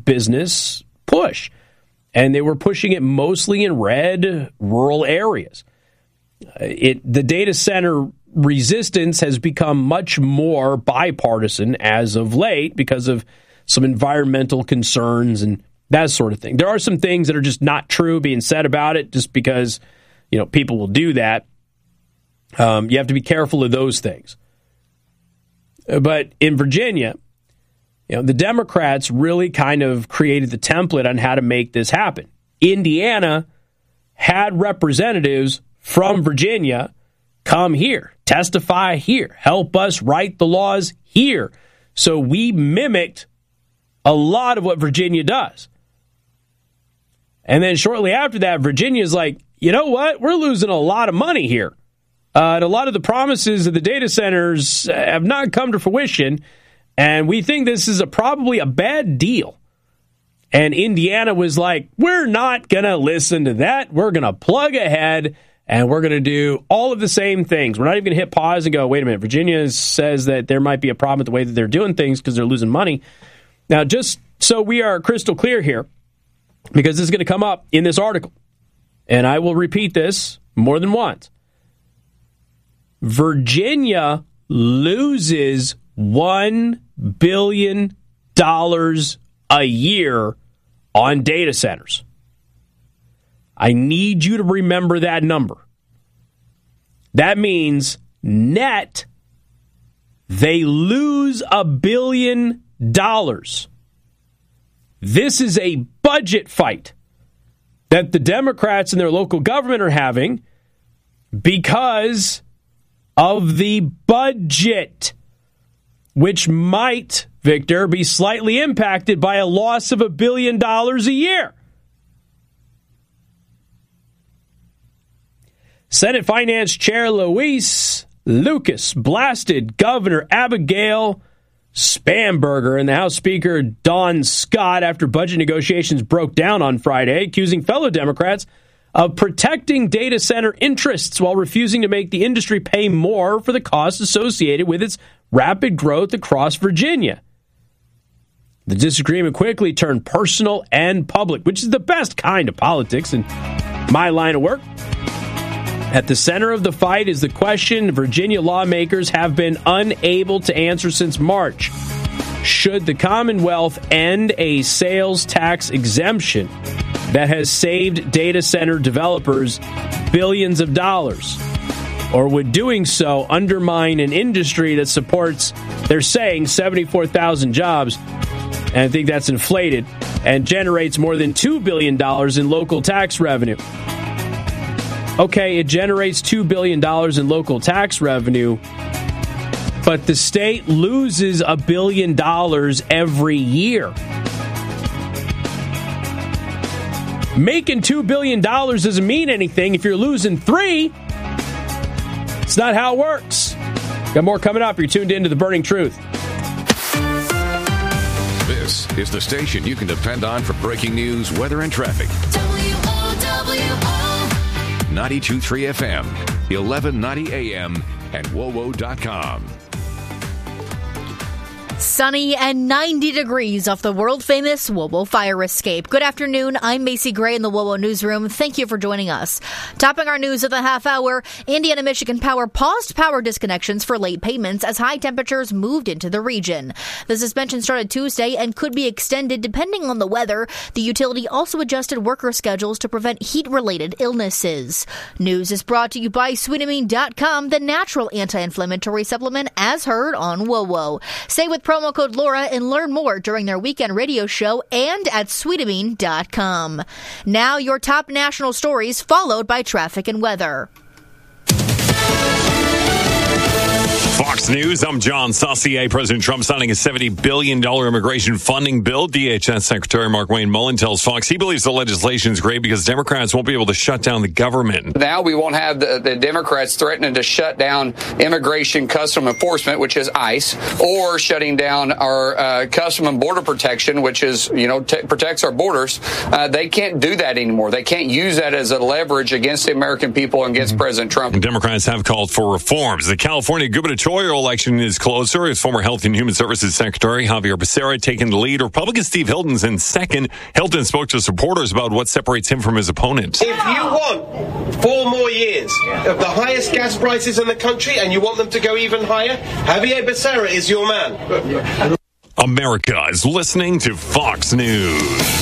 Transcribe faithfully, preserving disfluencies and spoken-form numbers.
business push. And they were pushing it mostly in red rural areas. It the data center resistance has become much more bipartisan as of late because of some environmental concerns and that sort of thing. There are some things that are just not true being said about it just because, you know, people will do that. Um, you have to be careful of those things. But in Virginia, you know, the Democrats really kind of created the template on how to make this happen. Indiana had representatives from Virginia come here, testify here, help us write the laws here. So we mimicked a lot of what Virginia does. And then shortly after that, Virginia's like, you know what? We're losing a lot of money here. Uh, and a lot of the promises of the data centers have not come to fruition. And we think this is a, probably a bad deal. And Indiana was like, we're not going to listen to that. We're going to plug ahead. And we're going to do all of the same things. We're not even going to hit pause and go, wait a minute, Virginia says that there might be a problem with the way that they're doing things because they're losing money. Now, just so we are crystal clear here, because this is going to come up in this article, and I will repeat this more than once. Virginia loses one billion dollars a year on data centers. I need you to remember that number. That means net, they lose a billion dollars. This is a budget fight that the Democrats in their local government are having because of the budget, which might, Victor, be slightly impacted by a loss of a billion dollars a year. Senate Finance Chair Luis Lucas blasted Governor Abigail Spanberger and the House Speaker Don Scott after budget negotiations broke down on Friday, accusing fellow Democrats of protecting data center interests while refusing to make the industry pay more for the costs associated with its rapid growth across Virginia. The disagreement quickly turned personal and public, which is the best kind of politics in my line of work. At the center of the fight is the question Virginia lawmakers have been unable to answer since March. Should the Commonwealth end a sales tax exemption that has saved data center developers billions of dollars? Or would doing so undermine an industry that supports, they're saying, seventy-four thousand jobs, and I think that's inflated, and generates more than two billion dollars in local tax revenue? Okay, it generates two billion dollars in local tax revenue, but the state loses a billion dollars every year. Making two billion dollars doesn't mean anything if you're losing three. It's not how it works. Got more coming up. You're tuned into The Burning Truth. This is the station you can depend on for breaking news, weather, and traffic. W O W O ninety-two point three F M, eleven ninety A M, and W O W O dot com. Sunny and ninety degrees off the world-famous W O W O fire escape. Good afternoon. I'm Macy Gray in the W O W O Newsroom. Thank you for joining us. Topping our news of the half hour, Indiana Michigan Power paused power disconnections for late payments as high temperatures moved into the region. The suspension started Tuesday and could be extended depending on the weather. The utility also adjusted worker schedules to prevent heat-related illnesses. News is brought to you by Sweetamine dot com, the natural anti-inflammatory supplement as heard on W O W O. Say with promo code Laura and learn more during their weekend radio show and at Sweetamine dot com. Now your top national stories followed by traffic and weather. Fox News, I'm John Saucier. President Trump signing a seventy billion dollars immigration funding bill. D H S Secretary Mark Wayne Mullen tells Fox he believes the legislation is great because Democrats won't be able to shut down the government. Now we won't have the, the Democrats threatening to shut down immigration custom enforcement, which is ICE, or shutting down our uh, custom and border protection, which is, you know, t- protects our borders. Uh, they can't do that anymore. They can't use that as a leverage against the American people and against mm-hmm. President Trump. And Democrats have called for reforms. The California gubernatorial gubernatorial election is closer. As former Health and Human Services Secretary Javier Becerra taking the lead. Republican Steve Hilton's in second. Hilton spoke to supporters about what separates him from his opponent. If you want four more years of the highest gas prices in the country and you want them to go even higher, Javier Becerra is your man. America is listening to Fox News.